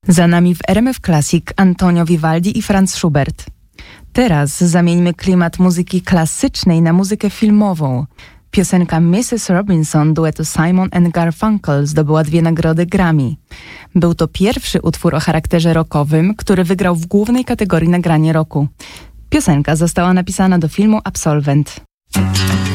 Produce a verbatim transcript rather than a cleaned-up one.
Za nami w R M F Classic Antonio Vivaldi i Franz Schubert. Teraz zamieńmy klimat muzyki klasycznej na muzykę filmową. Piosenka missus Robinson duetu Simon and Garfunkel zdobyła dwie nagrody Grammy. Był to pierwszy utwór o charakterze rockowym, który wygrał w głównej kategorii nagranie roku. Piosenka została napisana do filmu Absolvent.